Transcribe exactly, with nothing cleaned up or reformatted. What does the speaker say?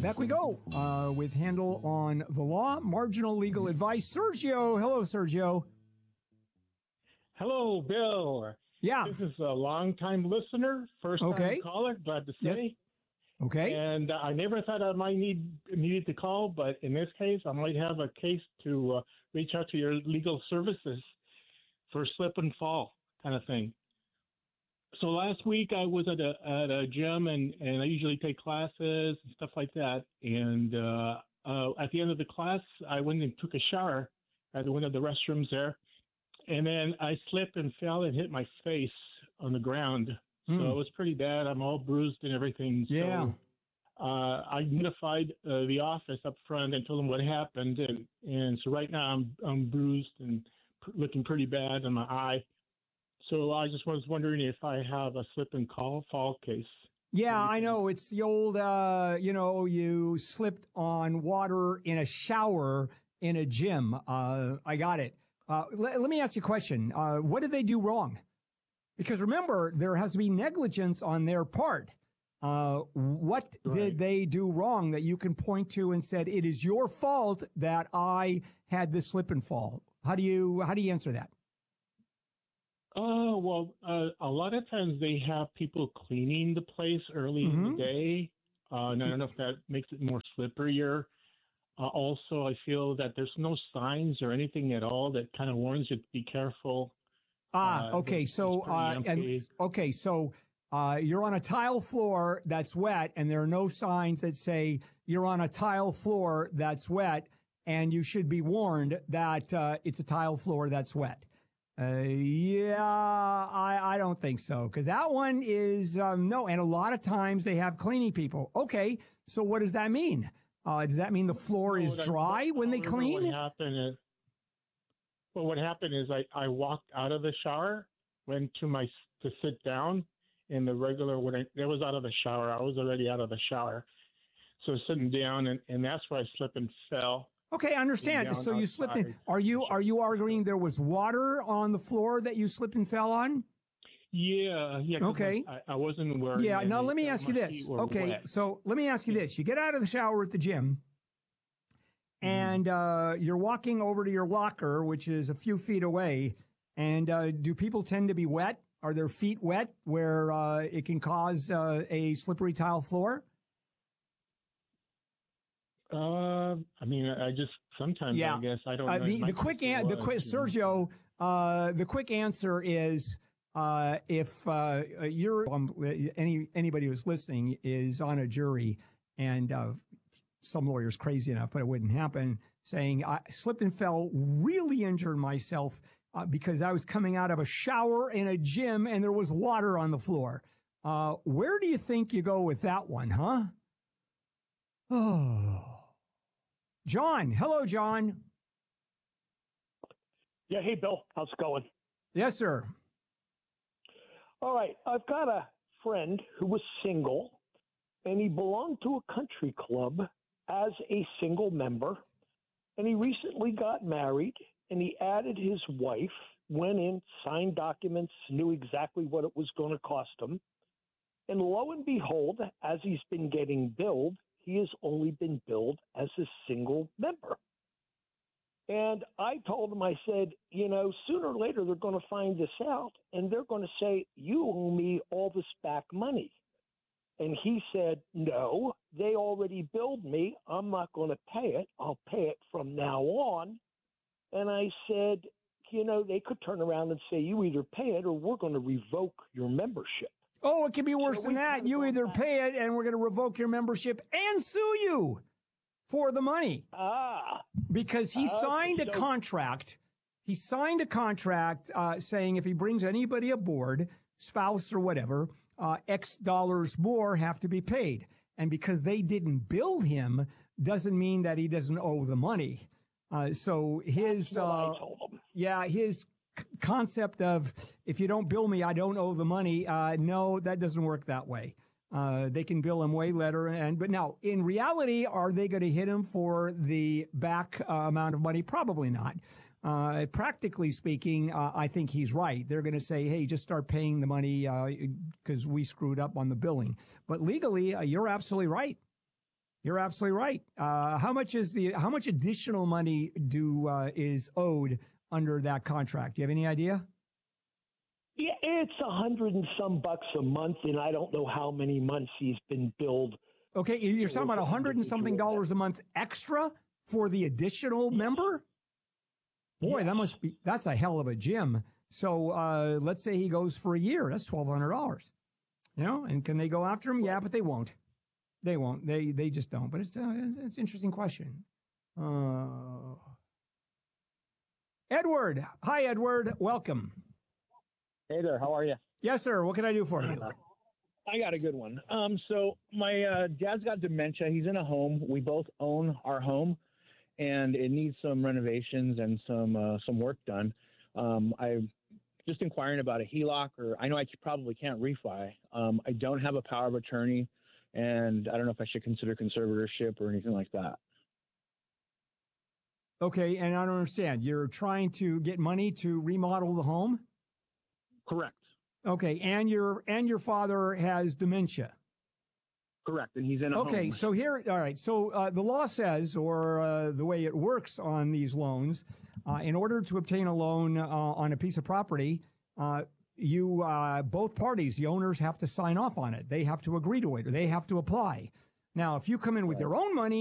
back we go uh, with Handel on the Law, Marginal Legal Advice. Sergio, hello, Sergio. Hello, Bill. Yeah. This is a long-time listener, first-time Okay. caller, glad to say. Yes. Okay. And uh, I never thought I might need needed to call, but in this case, I might have a case to uh, reach out to your legal services for slip and fall kind of thing. So last week I was at a at a gym, and, and I usually take classes and stuff like that. And uh, uh, at the end of the class, I went and took a shower at one of the restrooms there. And then I slipped and fell and hit my face on the ground. So Mm. it was pretty bad. I'm all bruised and everything. Yeah. So uh, I notified uh, the office up front and told them what happened. And, and so right now I'm, I'm bruised and pr- looking pretty bad in my eye. So I just was wondering if I have a slip and call fall case. Yeah, I know. It's the old, uh, you know, you slipped on water in a shower in a gym. Uh, I got it. Uh, let, let me ask you a question. Uh, what did they do wrong? Because remember, there has to be negligence on their part. Uh, what Right. did they do wrong that you can point to and said, it is your fault that I had this slip and fall? How do you, how do you answer that? Oh, well, uh, a lot of times they have people cleaning the place early Mm-hmm. in the day. Uh, and I don't know if that makes it more slipperier. Uh, also, I feel that there's no signs or anything at all that kind of warns you to be careful. Ah, Uh, okay. it's So, pretty uh, empty. and, okay. So, uh, you're on a tile floor that's wet and there are no signs that say you're on a tile floor that's wet and you should be warned that, uh, it's a tile floor that's wet. Uh, yeah, I, I don't think so. Cause that one is, um, no. And a lot of times they have cleaning people. Okay. So what does that mean? Uh, does that mean the floor No, is that- dry when they however, clean? What happened is, well, what happened is I, I walked out of the shower, went to my to sit down in the regular when I, I was out of the shower. I was already out of the shower, so sitting down, and, and that's where I slipped and fell. Okay, I understand. Down So you slipped in. outside. Are you are you arguing there was water on the floor that you slipped and fell on? Yeah, yeah. 'cause Okay. I, I wasn't wearing. Yeah. Now any- let me uh, ask my you this. feet were Okay, wet. so let me ask you this: you get out of the shower at the gym, and uh, you're walking over to your locker, which is a few feet away. And uh, do people tend to be wet? Are their feet wet where uh, it can cause uh, a slippery tile floor? Uh, I mean, I just sometimes Yeah. I guess I don't Uh, know. the, It might the quick, be an- the was, quick, you know. Sergio, uh, the quick answer is, uh, if, uh, you're, um, any, anybody who's listening is on a jury and, uh, some lawyer's crazy enough, but it wouldn't happen, saying I slipped and fell, really injured myself, uh, because I was coming out of a shower in a gym and there was water on the floor. Uh, where do you think you go with that one, huh? Oh. John. Hello, John. Yeah, hey, Bill. How's it going? Yes, sir. All right. I've got a friend who was single, and he belonged to a country club as a single member, and he recently got married, and he added his wife, went in, signed documents, knew exactly what it was going to cost him. And lo and behold, as he's been getting billed, he has only been billed as a single member. And I told him, I said, you know, sooner or later they're going to find this out, and they're going to say, you owe me all this back money. And he said, no, they already billed me. I'm not going to pay it. I'll pay it from now on. And I said, you know, they could turn around and say, you either pay it or we're going to revoke your membership. Oh, it can be worse So than we that. kinda You go either back- pay it and we're going to revoke your membership and sue you for the money Ah, because he Okay, signed a so- contract. He signed a contract uh, saying if he brings anybody aboard, spouse or whatever, uh, X dollars more have to be paid. And because they didn't bill him doesn't mean that he doesn't owe the money. Uh, so his, that's what uh, I told him. yeah, his c- concept of if you don't bill me, I don't owe the money. Uh, no, that doesn't work that way. Uh, they can bill him way later. And, but now in reality, are they going to hit him for the back uh, amount of money? Probably not. Uh, practically speaking, uh, I think he's right. They're going to say, hey, just start paying the money, uh, cause we screwed up on the billing. But legally, uh, you're absolutely right. You're absolutely right. Uh, how much is the how much additional money do uh, is owed under that contract? Do you have any idea? Yeah, it's a hundred and some bucks a month, and I don't know how many months he's been billed. Okay, you're talking about a hundred and something dollars a month extra for the additional yes. member? Boy, yes. that must be that's a hell of a gym. So uh, let's say he goes for a year. That's twelve hundred dollars. You know, and can they go after him? Yeah, but they won't. They won't. They they just don't. But it's uh, it's an interesting question. Uh, Edward, hi Edward, welcome. Hey there, how are you? Yes, sir. What can I do for you? I got a good one. Um, so my uh, dad's got dementia. He's in a home. We both own our home, and it needs some renovations and some uh, some work done. Um, I'm just inquiring about a H E L O C, or I know I probably can't refi. Um, I don't have a power of attorney, and I don't know if I should consider conservatorship or anything like that. Okay, and I don't understand. You're trying to get money to remodel the home? Correct. Okay, and your and your father has dementia. Correct, and he's in a okay, home. so here, all right. So uh, the law says, or uh, the way it works on these loans, uh, in order to obtain a loan uh, on a piece of property, uh, you uh, both parties, the owners, have to sign off on it. They have to agree to it, or they have to apply. Now, if you come in with your own money,